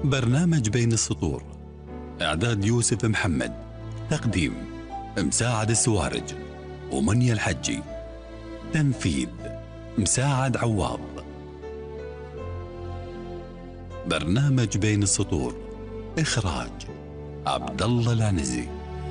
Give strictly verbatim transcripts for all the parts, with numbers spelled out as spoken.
برنامج بين السطور، إعداد يوسف محمد، تقديم مساعد السوارج ومنيا الحجي، تنفيذ مساعد عواض. برنامج بين السطور، إخراج عبد الله العنزي.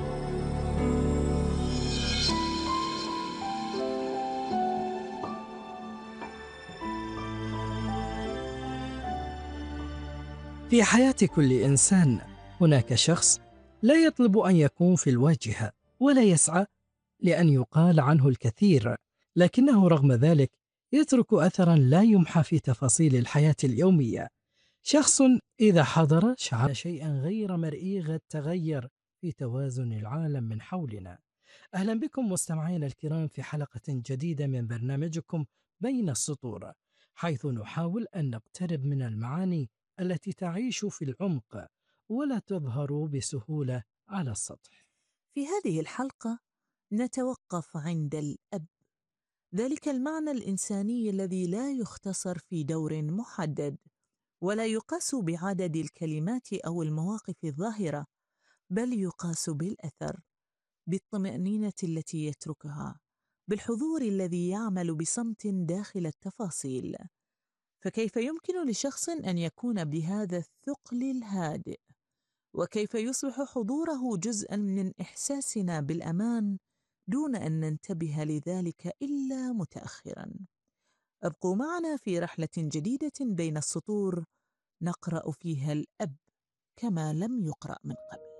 في حياة كل إنسان هناك شخص لا يطلب أن يكون في الواجهة ولا يسعى لأن يقال عنه الكثير، لكنه رغم ذلك يترك أثرا لا يمحى في تفاصيل الحياة اليومية. شخص إذا حضر شعر شيئا غير مرئي قد تغير في توازن العالم من حولنا. أهلا بكم مستمعينا الكرام في حلقة جديدة من برنامجكم بين السطور، حيث نحاول أن نقترب من المعاني التي تعيش في العمق ولا تظهر بسهولة على السطح. في هذه الحلقة نتوقف عند الأب، ذلك المعنى الإنساني الذي لا يختصر في دور محدد ولا يقاس بعدد الكلمات أو المواقف الظاهرة، بل يقاس بالأثر، بالطمأنينة التي يتركها، بالحضور الذي يعمل بصمت داخل التفاصيل. فكيف يمكن لشخص أن يكون بهذا الثقل الهادئ؟ وكيف يصبح حضوره جزءاً من إحساسنا بالأمان دون أن ننتبه لذلك إلا متأخراً؟ ابقوا معنا في رحلة جديدة بين السطور نقرأ فيها الأب كما لم يقرأ من قبل.